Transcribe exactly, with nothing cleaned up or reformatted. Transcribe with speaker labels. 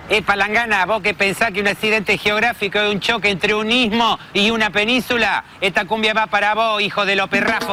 Speaker 1: Eh, Palangana, vos que pensás que un accidente geográfico es un choque entre un istmo y una península, esta cumbia va para vos, hijo de los perrafos.